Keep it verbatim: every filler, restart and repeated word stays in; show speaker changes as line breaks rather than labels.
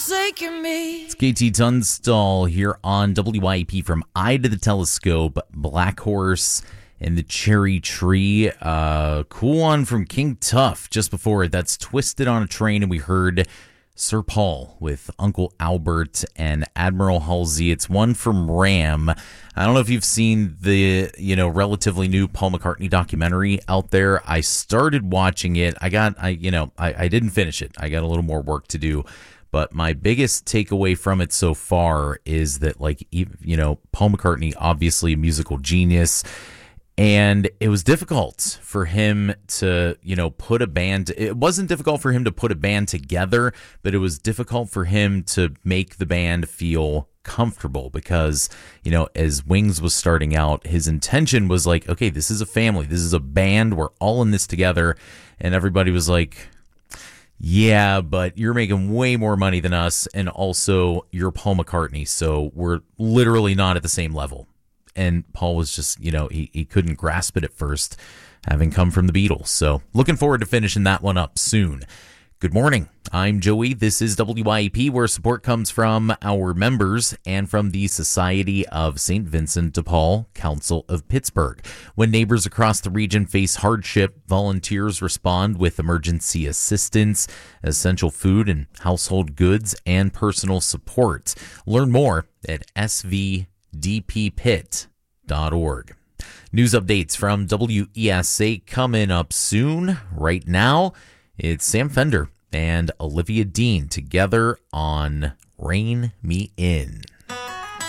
forsaken me.
It's K T Tunstall here on W Y E P from Eye to the Telescope. Black Horse and the Cherry Tree. Uh, cool one from King Tuff. Just before it, that's Twisted on a Train, and we heard Sir Paul with Uncle Albert and Admiral Halsey. It's one from Ram. I don't know if you've seen the, you know, relatively new Paul McCartney documentary out there. I started watching it. I got, I, you know, I, I didn't finish it. I got a little more work to do. But my biggest takeaway from it so far is that, like, you know, Paul McCartney, obviously a musical genius. And it was difficult for him to, you know, put a band. It wasn't difficult for him to put a band together, but it was difficult for him to make the band feel comfortable because, you know, as Wings was starting out, his intention was like, okay, this is a family. This is a band. We're all in this together. And everybody was like, yeah, but you're making way more money than us. And also you're Paul McCartney. So we're literally not at the same level. And Paul was just, you know, he, he couldn't grasp it at first, having come from the Beatles. So looking forward to finishing that one up soon. Good morning. I'm Joey. This is W Y E P, where support comes from our members and from the Society of Saint Vincent de Paul Council of Pittsburgh. When neighbors across the region face hardship, volunteers respond with emergency assistance, essential food and household goods, and personal support. Learn more at S V d p pit dot org. News updates from W E S A coming up soon. Right now, it's Sam Fender and Olivia Dean together on Rein Me In.